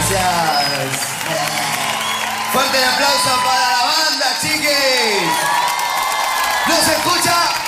Gracias. Fuerte el aplauso para la banda, chiquis. ¿No se escucha?